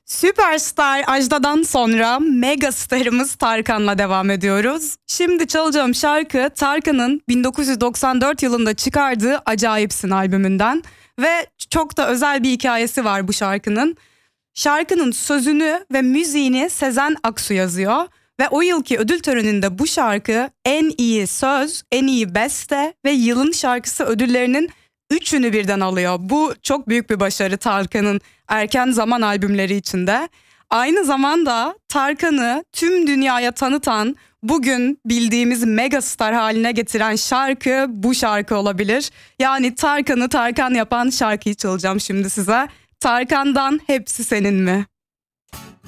Süperstar Ajda'dan sonra megastarımız Tarkan'la devam ediyoruz. Şimdi çalacağım şarkı Tarkan'ın 1994 yılında çıkardığı Acayipsin albümünden ve çok da özel bir hikayesi var bu şarkının. Şarkının sözünü ve müziğini Sezen Aksu yazıyor ve o yılki ödül töreninde bu şarkı en iyi söz, en iyi beste ve yılın şarkısı ödüllerinin üçünü birden alıyor. Bu çok büyük bir başarı Tarkan'ın erken zaman albümleri içinde. Aynı zamanda Tarkan'ı tüm dünyaya tanıtan, bugün bildiğimiz megastar haline getiren şarkı bu şarkı olabilir. Yani Tarkan'ı Tarkan yapan şarkıyı çalacağım şimdi size. Tarkan'dan Hepsi Senin Mi?